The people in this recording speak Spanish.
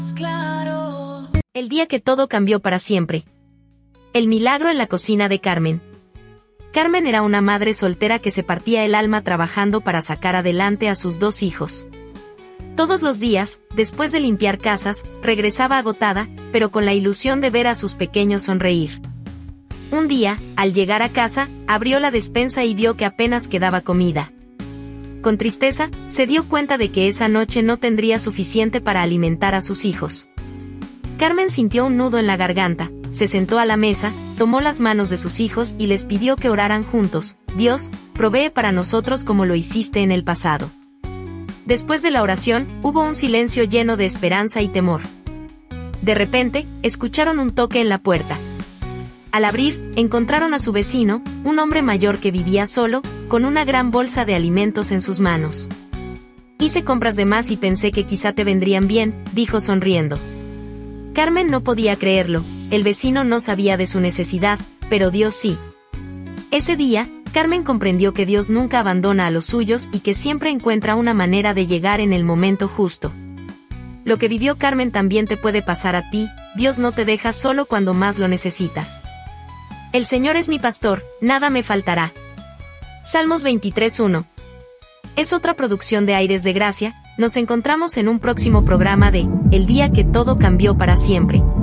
Claro. El día que todo cambió para siempre. El milagro en la cocina de Carmen. Carmen era una madre soltera que se partía el alma trabajando para sacar adelante a sus 2 hijos. Todos los días, después de limpiar casas, regresaba agotada, pero con la ilusión de ver a sus pequeños sonreír. Un día, al llegar a casa, abrió la despensa y vio que apenas quedaba comida. Con tristeza, se dio cuenta de que esa noche no tendría suficiente para alimentar a sus hijos. Carmen sintió un nudo en la garganta, se sentó a la mesa, tomó las manos de sus hijos y les pidió que oraran juntos. Dios, provee para nosotros como lo hiciste en el pasado. Después de la oración, hubo un silencio lleno de esperanza y temor. De repente, escucharon un toque en la puerta. Al abrir, encontraron a su vecino, un hombre mayor que vivía solo, con una gran bolsa de alimentos en sus manos. Hice compras de más y pensé que quizá te vendrían bien, dijo sonriendo. Carmen no podía creerlo, el vecino no sabía de su necesidad, pero Dios sí. Ese día, Carmen comprendió que Dios nunca abandona a los suyos y que siempre encuentra una manera de llegar en el momento justo. Lo que vivió Carmen también te puede pasar a ti, Dios no te deja solo cuando más lo necesitas. El Señor es mi pastor, nada me faltará. Salmos 23:1. Es otra producción de Aires de Gracia. Nos encontramos en un próximo programa de El día que todo cambió para siempre.